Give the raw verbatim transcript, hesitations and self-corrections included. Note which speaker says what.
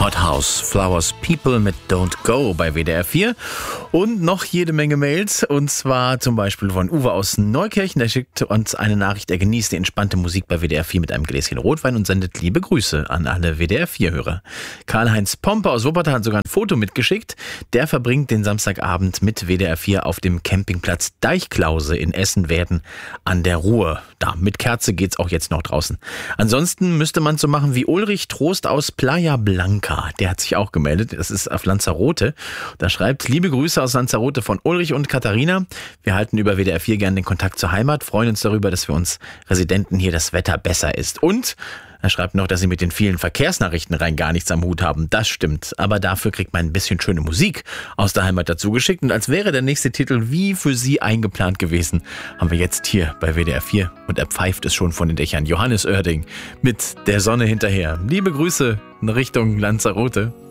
Speaker 1: Nordhaus, Flowers People mit Don't Go bei W D R vier. Und noch jede Menge Mails, und zwar zum Beispiel von Uwe aus Neukirchen. Der schickt uns eine Nachricht, er genießt die entspannte Musik bei W D R vier mit einem Gläschen Rotwein und sendet liebe Grüße an alle W D R vier Hörer. Karl-Heinz Pomper aus Wuppertal hat sogar ein Foto mitgeschickt. Der verbringt den Samstagabend mit W D R vier auf dem Campingplatz Deichklause in Essen-Werden an der Ruhr. Da, mit Kerze geht's auch jetzt noch draußen. Ansonsten müsste man so machen wie Ulrich Trost aus Playa Blanca. Der hat sich auch gemeldet. Das ist auf Lanzarote. Da schreibt, liebe Grüße aus Lanzarote von Ulrich und Katharina. Wir halten über W D R vier gerne den Kontakt zur Heimat, freuen uns darüber, dass für uns Residenten hier das Wetter besser ist. Und er schreibt noch, dass sie mit den vielen Verkehrsnachrichten rein gar nichts am Hut haben. Das stimmt. Aber dafür kriegt man ein bisschen schöne Musik aus der Heimat dazu geschickt. Und als wäre der nächste Titel wie für sie eingeplant gewesen, haben wir jetzt hier bei W D R vier. Und er pfeift es schon von den Dächern. Johannes Oerding mit Der Sonne hinterher. Liebe Grüße in Richtung Lanzarote.